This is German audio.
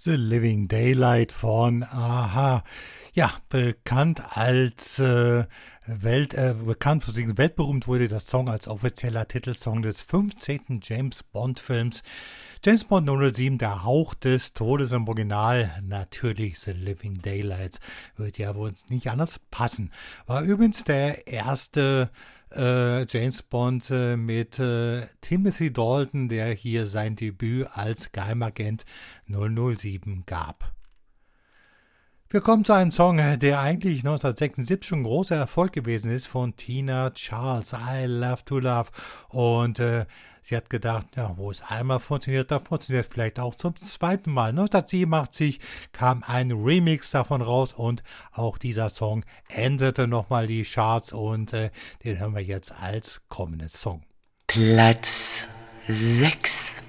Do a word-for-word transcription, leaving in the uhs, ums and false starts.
The Living Daylight von Aha. Ja, bekannt als äh, Welt, äh, bekannt, weltberühmt wurde das Song als offizieller Titelsong des fünfzehnten James Bond Films. James Bond null null sieben, der Hauch des Todes im Original, natürlich The Living Daylights, wird ja wohl nicht anders passen. War übrigens der erste äh, James Bond äh, mit äh, Timothy Dalton, der hier sein Debüt als Geheimagent null null sieben gab. Wir kommen zu einem Song, der eigentlich neunzehnhundertsechsundsiebzig schon ein großer Erfolg gewesen ist, von Tina Charles, I Love to Love. Und äh, sie hat gedacht, ja, wo es einmal funktioniert, da funktioniert es vielleicht auch zum zweiten Mal. neunzehnhundertsiebenundachtzig kam ein Remix davon raus und auch dieser Song änderte nochmal die Charts und äh, den hören wir jetzt als kommenden Song. Platz sechs.